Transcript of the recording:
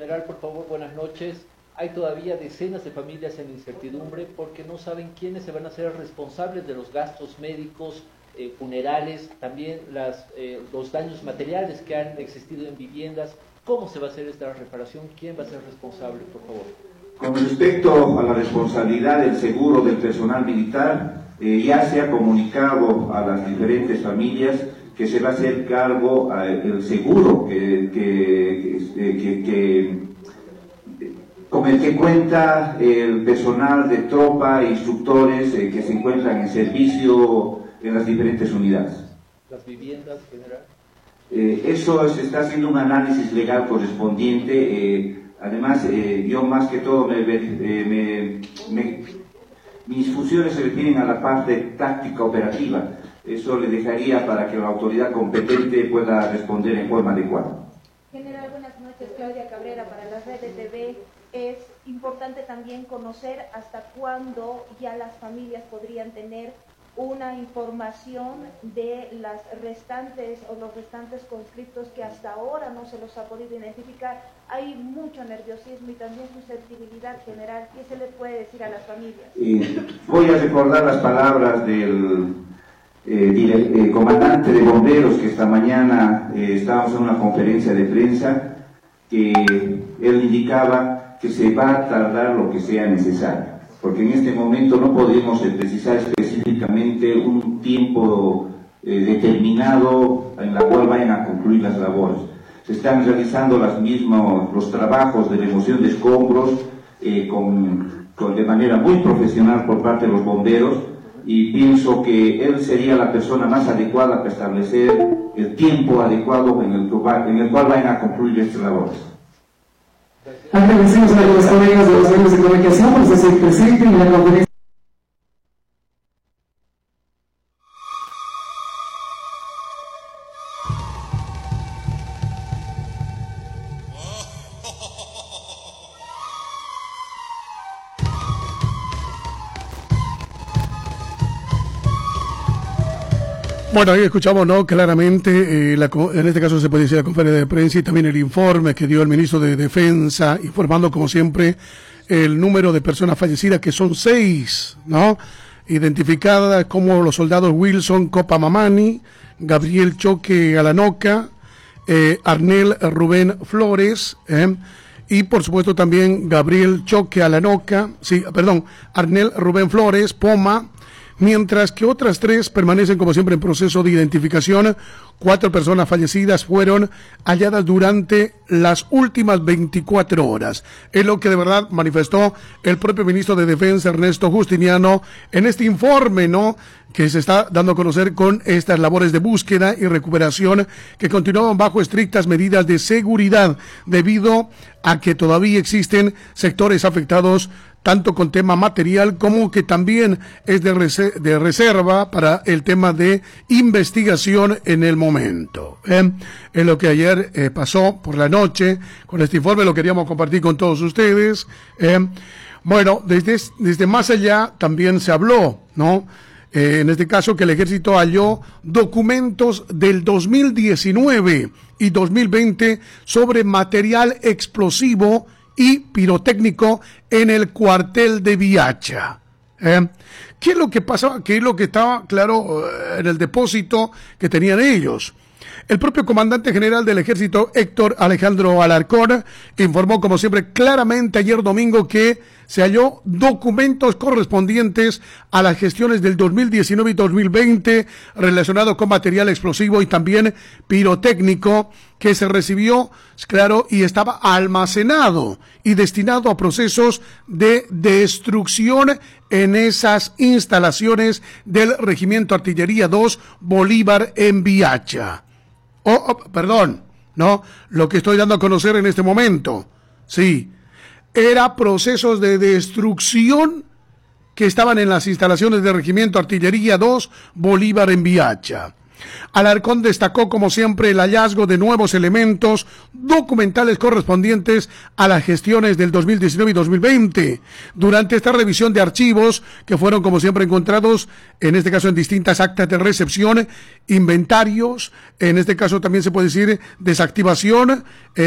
General, por favor, buenas noches. Hay todavía decenas de familias en incertidumbre porque no saben quiénes se van a ser responsables de los gastos médicos, funerales, también los daños materiales que han existido en viviendas. ¿Cómo se va a hacer esta reparación? ¿Quién va a ser responsable, por favor? Con respecto a la responsabilidad del seguro del personal militar, ya se ha comunicado a las diferentes familias que se va a hacer cargo el seguro con el que cuenta el personal de tropa e instructores que se encuentran en servicio en las diferentes unidades. ¿Las viviendas, general? Eso se está haciendo un análisis legal correspondiente. Además, yo más que todo, mis funciones se refieren a la parte táctica operativa. Eso le dejaría para que la autoridad competente pueda responder en forma adecuada. General, buenas noches. Claudia Cabrera para la Red de TV. Es importante también conocer hasta cuándo ya las familias podrían tener una información de las restantes o los restantes conscriptos que hasta ahora no se los ha podido identificar. Hay mucho nerviosismo y también susceptibilidad, general. ¿Qué se le puede decir a las familias? Voy a recordar las palabras del comandante de bomberos, que esta mañana estábamos en una conferencia de prensa, que él indicaba que se va a tardar lo que sea necesario, porque en este momento no podemos precisar específicamente un tiempo determinado en la cual vayan a concluir las labores. Se están realizando los trabajos de remoción de escombros de manera muy profesional por parte de los bomberos, y pienso que él sería la persona más adecuada para establecer el tiempo adecuado en el cual vayan a concluir estas labores. Agradecemos a los colegas de los medios de comunicación por estar presentes en la conferencia. Bueno, ahí escuchamos, ¿no? Claramente, en este caso se puede decir la conferencia de prensa y también el informe que dio el ministro de Defensa, informando como siempre el número de personas fallecidas, que son 6, ¿no? Identificadas como los soldados Wilson Copamamani, Gabriel Choque Alanoca, Arnel Rubén Flores, y por supuesto también Gabriel Choque Alanoca, Arnel Rubén Flores, Poma, mientras que otras 3 permanecen como siempre en proceso de identificación. 4 personas fallecidas fueron halladas durante las últimas 24 horas. Es lo que de verdad manifestó el propio ministro de Defensa, Ernesto Justiniano, en este informe, ¿no?, que se está dando a conocer con estas labores de búsqueda y recuperación que continúan bajo estrictas medidas de seguridad, debido a que todavía existen sectores afectados tanto con tema material como que también es de reserva para el tema de investigación en el momento. Es lo que ayer pasó por la noche. Con este informe lo queríamos compartir con todos ustedes. Bueno, desde más allá también se habló, ¿no? En este caso que el ejército halló documentos del 2019 y 2020 sobre material explosivo y pirotécnico en el cuartel de Viacha. ¿Qué es lo que pasaba? ¿Qué es lo que estaba claro en el depósito que tenían ellos? El propio comandante general del ejército, Héctor Alejandro Alarcón, informó como siempre claramente ayer domingo que se halló documentos correspondientes a las gestiones del 2019 y 2020 relacionados con material explosivo y también pirotécnico que se recibió, claro, y estaba almacenado y destinado a procesos de destrucción en esas instalaciones del Regimiento Artillería 2 Bolívar en Viacha. Lo que estoy dando a conocer en este momento, sí, era procesos de destrucción que estaban en las instalaciones del Regimiento Artillería 2 Bolívar en Viacha. Alarcón destacó como siempre el hallazgo de nuevos elementos documentales correspondientes a las gestiones del 2019 y 2020. Durante esta revisión de archivos que fueron como siempre encontrados, en este caso en distintas actas de recepción, inventarios, en este caso también se puede decir desactivación,